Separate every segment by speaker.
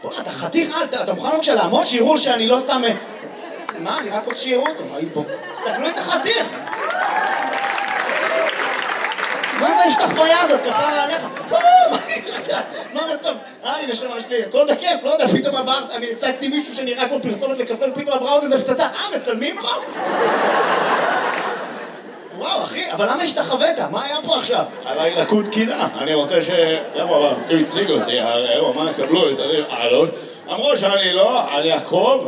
Speaker 1: בוא, אתה חתיך, אתה מוכן בבקשה לעמוד שיראו שאני לא סתם... מה, אני רק רוצה שיראו אותו, בוא. תסתכלו איזה חתיך! מה זה ההשתחוויה הזאת? כפרה עליך? מה המצב? אני נשמה שלי, הכל בכיף, לא יודע, פתאום עברת, אני הצגתי מישהו שנראה כמו פרסומת לקפה, ופתאום עברה עוד איזה פצצה, מצלמים פה? וואו, אחי, אבל למה השתחווית? מה היה פה עכשיו?
Speaker 2: עליי לקות קינה, אני רוצה למה, הם הציגו אותי, מה יקבלו את הראש? אמרו שאני לא, אני יעקב,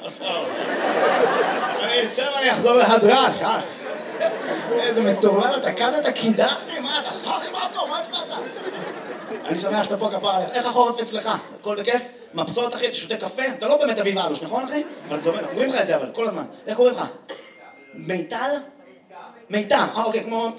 Speaker 1: אני אצא ואני אחזור להדרש, איזה מטורלל, אתה קדת קידה? מה אתה חוכי מה פה? מה יש לך? אני שמח שאתה פה כפר עליך. איך החורף אצלך? הכל בכיף? מבסוט אחי, אתה שותה קפה? אתה לא באמת אביב אלוש, נכון אחי? אבל אומרים לך את זה אבל, כל הזמן. איך קוראים לך? מיטל? מיטל, אוקיי, כמו...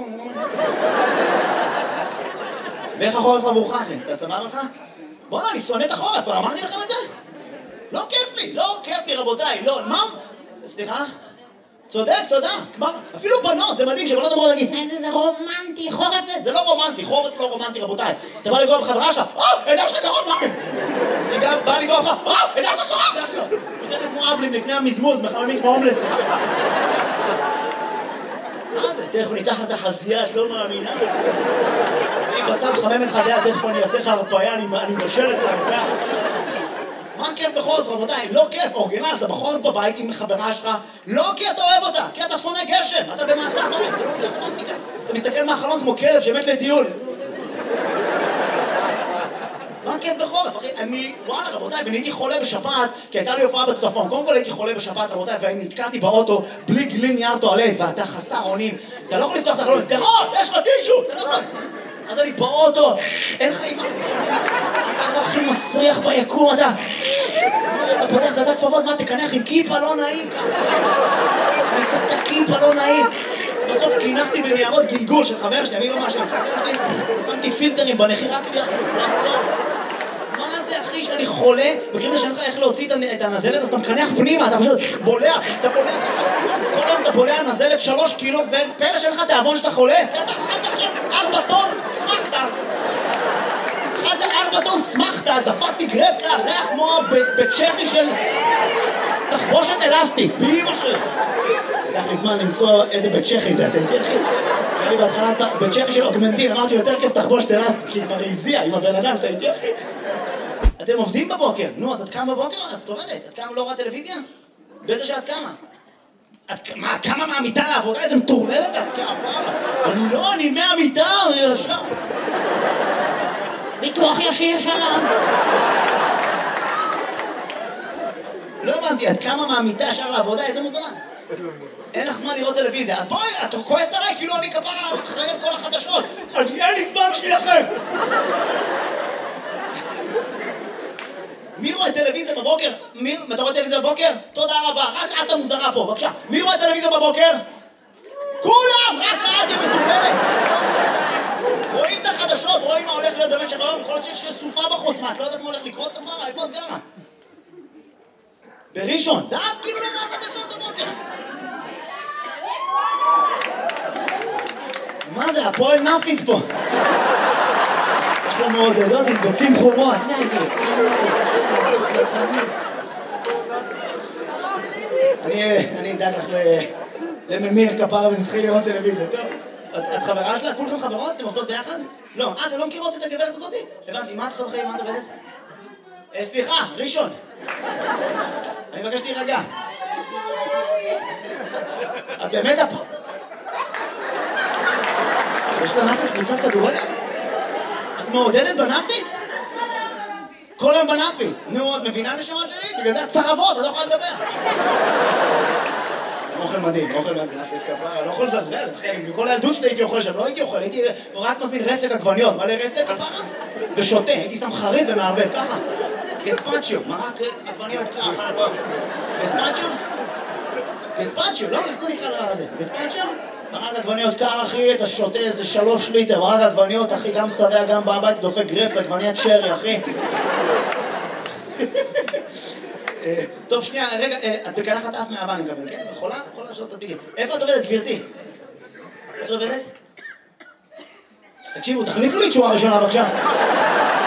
Speaker 1: ואיך החורף עבורך אחי? אתה סבבה לך? בוא'נה, אני שונא את החורף, אבל אמרתי לכם את זה? לא כיף לי רבותיי, לא, מה? סליחה? צודק, תודה. כלומר, אפילו בנות, זה מדהים שבנות אמרו להגיד
Speaker 3: איזה זה רומנטי, חורף זה...
Speaker 1: זה לא רומנטי, חורף לא רומנטי רבותיי. אתה בא לגוע בחברה שלך, הידע שלך קרוב, מה? אני גם בא לגוע לך, הידע שלך קרוב, הידע שלך. שתכף כמו אבלים לפני המזמוז, מחממים כמו הומלס. מה זה? תכף ניקח את החזייה, את לא מאמינה. אני בצד חמם את חדיה, תכף אני אעשה לך הרפאיה, אני מושל את הרפאיה. מה כיף בחורף רבותיי? לא כיף, אורגינל, אתה בחורף בבית עם חברה שלך, לא כי אתה אוהב אותה, כי אתה שונא גשם, אתה במעצר בית, זה לא רומנטיקה. אתה מסתכל מהחלון כמו כלב שמת לטיול. מה כיף בחורף, אחי? וואלה רבותיי, ונהייתי חולה בשפעת, כי הייתה לי הופעה בצפון. קודם כל הייתי חולה בשפעת רבותיי, ונתקעתי באוטו בלי גליל נייר טואלט, ואתה חסר אונים. אתה לא יכול לפתוח את החלון, יש לך טישו! אתה לא יכול. אז אני באוטו, אין לך אימא, אתה לא הכי מסריח ביקום, אתה פותח דעת כפפות, מה תקנח עם כיפה לא נעים ככה? אני צריך את הכיפה לא נעים. בסוף קינחתי בניירות גלגול של חבר שלי, אני לא משהו, שמתי פילטרים בנחי רק לעצור. מה זה אחי שאני חולה? מכירים שאין לך איך להוציא את הנזלת, אז אתה מקנח פנימה, אתה פשוט בולע, אתה בולע כל היום אתה בולע נזלת 3 קילו, ופלא שאין לך תיאבון שאתה חולה? אתה אכלת עכשיו 4 טון, שמחת! אכלת 4 טון, שמחת, דפקתי גרפסה, ריח כמו בצ'כי של תחבושת אלסטית, באמא שלי. לקח לי זמן למצוא איזה בצ'כי זה, אתה יודע אחי? היה לי בהתחלה בצ'כי של אוגמנטין, אמרתי יותר כיף תחבושת אלסטית, כי כבר הזיע עם הבן אדם, אתה יודע אחי? אתם עובדים בבוקר, נו, אז את קמה בבוקר? אז את עובדת. את קמה לא רואה טלוויזיה? בטח שאת קמה. את קמה מהמיטה לעבודה? איזה מטורללת את קמה? אני מהמיטה, אני ישר.
Speaker 3: ביטוח ישיר שלום.
Speaker 1: לא הבנתי, את קמה מהמיטה ישר לעבודה? איזה מוזמן? אין לך זמן לראות טלוויזיה. אז בואי, את כועסת עליי כאילו אני כפרה אחראי על כל החדשות. אין לי זמן שלכם. מי רואה טלוויזיה בבוקר? אתה רואה טלוויזיה בבוקר? תודה רבה, רק את המוזרה פה, בבקשה. מי רואה טלוויזיה בבוקר? כולם! רק את, מטורללת! רואים את החדשות, רואים מה הולך להיות במשך היום, יכול להיות שיש סופה בחוץ, מה, את לא יודעת מה הולך לקרות כפרה? איפה את גרה? בראשון, דעת כאילו לא רואה חדשות בבוקר. מה זה, הפועל נאפיס פה? יש לו מעודדות עם ביצים חומות. אני אדאג לך לממיר כפרה ונתחיל לראות טלוויזיה, טוב? את חברה שלה? כולכם חברות? אתם עובדות ביחד? לא. אתם לא מכירות את הגברת הזאת? הבנתי, מה את עושה בחיים? מה את עובדת? סליחה, ראשון. אני מבקש להירגע. את באמת פה? יש לה נאפיס קבוצת כדורגל? את מעודדת בנאפיס? כל היום בנאפיס. נו, את מבינה נשמה שלי? בגלל זה את צרבות, את לא יכולה לדבר. אוכל מדהים, אוכל נאפיס כפרה, לא יכול לזלזל, אחי, מכל הילדות שלי הייתי אוכל שם, לא הייתי אוכל, הייתי רק מזמין רסק עגבניות, מלא רסק כפרה, ושותה, הייתי שם חריף ומערבב, ככה. גספצ'יו, מרק עגבניות ככה, גספצ'יו? גספצ'יו, לא, איך זה נקרא דבר הזה? גספצ'יו? מרק עגבניות קר, אחי, אתה שותה איזה 3 ליטר, מרק עגבניות, אחי, גם שבע, גם בבית, דופק גרפס, עגבניית שרי, אחי. טוב, שנייה, רגע, את בקלחת אף מהאבא, אני מקבל, כן? יכולה? יכולה לשאול את הדביגים. איפה את עובדת, גברתי? איפה את עובדת? תקשיבו, תחליפו לי תשואה ראשונה, בבקשה.